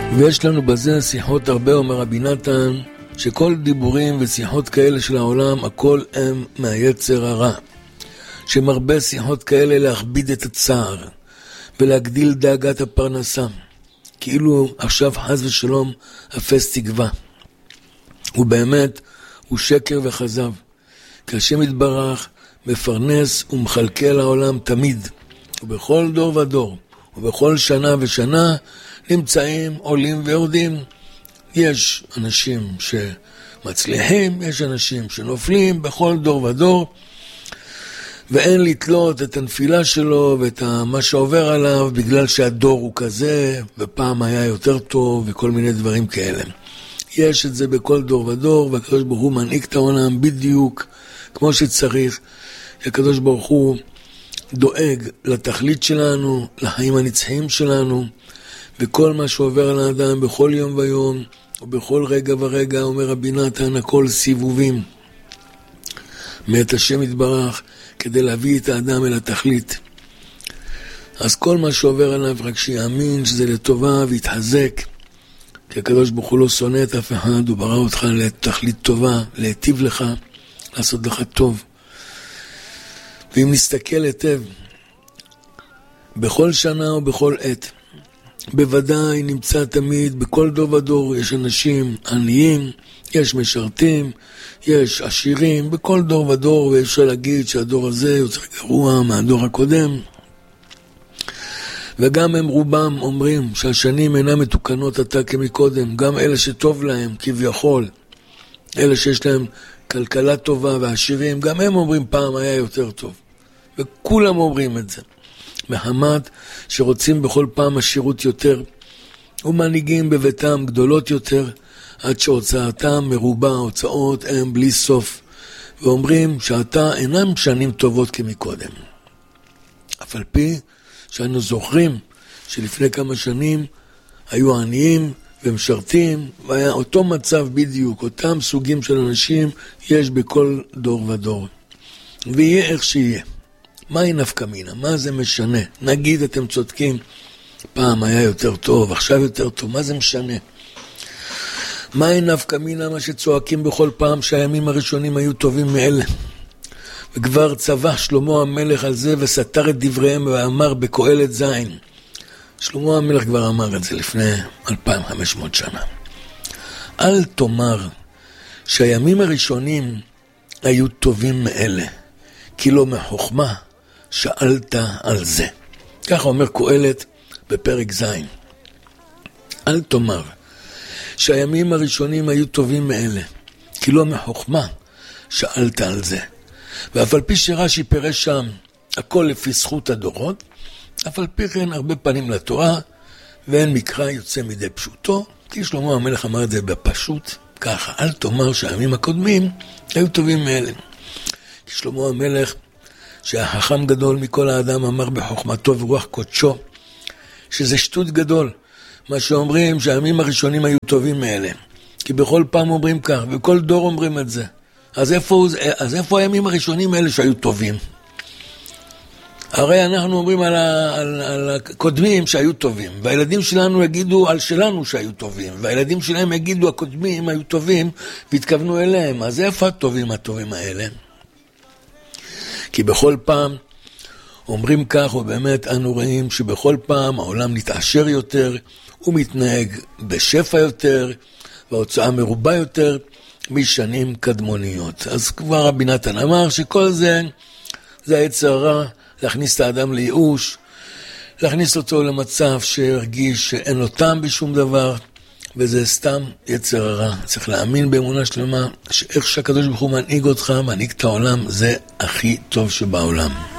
ויש לנו בזה שיחות הרבה, אומר רבי נתן, שכל דיבורים ושיחות כאלה של העולם, הכל הם מהיצר הרע. שמרבה שיחות כאלה להכביד את הצער, ולהגדיל דאגת הפרנסה. כאילו עכשיו חס ושלום אפס תקווה. ובאמת הוא שקר וחזב. כי השם יתברך מפרנס ומחלקל העולם תמיד. ובכל דור ודור, ובכל שנה ושנה, נמצאים, עולים ויורדים. יש אנשים שמצליחים, יש אנשים שנופלים בכל דור ודור, ואין לתלות את הנפילה שלו ואת מה שעובר עליו בגלל שהדור הוא כזה, ופעם היה יותר טוב וכל מיני דברים כאלה. יש את זה בכל דור ודור, והקדוש ברוך הוא מנהיג את העולם בדיוק כמו שצריך. הקדוש ברוך הוא דואג לתכלית שלנו, לחיים הנצחיים שלנו, וכל מה שעובר על האדם בכל יום ויום, ובכל רגע ורגע, אומר רבי נתן, הכל סיבובים מאת השם יתברך, כדי להביא את האדם אל התכלית. אז כל מה שעובר עליו, רק שיאמין שזה לטובה ויתחזק, כי הקדוש ברוך הוא לא שונא את אף אחד, הוא ברא אותך לתכלית טובה, להיטיב לך, לעשות לך טוב. ואם נסתכל היטב, בכל שנה ובכל עת, בוודאי נמצא תמיד, בכל דור ודור, יש אנשים עניים, יש משרתים, יש עשירים, בכל דור ודור, ואפשר להגיד שהדור הזה יותר גרוע מהדור הקודם. וגם הם רובם אומרים שהשנים אינם מתוקנות עתה כמקודם, גם אלה שטוב להם כביכול, אלה שיש להם כלכלה טובה ועשירים, גם הם אומרים פעם היה יותר טוב. וכולם אומרים את זה. מחמת שרוצים בכל פעם עשירות יותר, ומנהיגים בביתם גדולות יותר, עד שהוצאתם מרובה, הוצאות הם בלי סוף, ואומרים שעתה אינם שנים טובות כמקודם. אף על פי שאנו זוכרים שלפני כמה שנים היו עניים ומשרתים, והיה אותו מצב בדיוק, אותם סוגים של אנשים יש בכל דור ודור. ויהיה איך שיהיה. מהי נפקא מינה? מה זה משנה? נגיד אתם צודקים, פעם היה יותר טוב, עכשיו יותר טוב, מה זה משנה? מהי נפקא מינה? מה שצועקים בכל פעם שהימים הראשונים היו טובים מאלה. וכבר צבא שלמה המלך על זה וסתר את דבריהם ואמר בקהלת זין. שלמה המלך כבר אמר את זה לפני 2500 שנה. אל תאמר שהימים הראשונים היו טובים מאלה, כי לא מחוכמה שאלת על זה. ככה אומר קהלת בפרק זין. אל תאמר שהימים הראשונים היו טובים מאלה, כי לא מחוכמה שאלת על זה. ואף על פי שרש"י פירש שם הכל לפי זכות הדורות, אף על פי כן הרבה פנים לתורה, ואין מקרא יוצא מדי פשוטו, כי שלמה המלך אמר את זה בפשוט, ככה, אל תאמר שהימים הקודמים היו טובים מאלה. כי שלמה המלך, שהחכם גדול מכל האדם, אמר בחוכמתו ורוח קודשו, שזה שטות גדול, מה שאומרים שהימים הראשונים היו טובים מאלה. כי בכל פעם אומרים כך, וכל דור אומרים את זה. אז איפה הימים הראשונים האלה שהיו טובים? הרי אנחנו אומרים על הקודמים שהיו טובים, והילדים שלנו יגידו על שלנו שהיו טובים, והילדים שלהם יגידו הקודמים היו טובים, והתכוונו אליהם. אז איפה הטובים האלה? כי בכל פעם אומרים כך, ובאמת אנו רואים שבכל פעם העולם נתעשר יותר, הוא מתנהג בשפע יותר, וההוצאה מרובה יותר, משנים קדמוניות. אז כבר רבי נתן אמר שכל זה היצר הרע, להכניס את האדם לייאוש, להכניס אותו למצב שהרגיש שאין לו טעם בשום דבר, וזה סתם יצר הרע. צריך להאמין באמונה שלמה, שאיך שהקדוש ברוך הוא מנהיג אותך, מנהיג את העולם, זה הכי טוב שבעולם.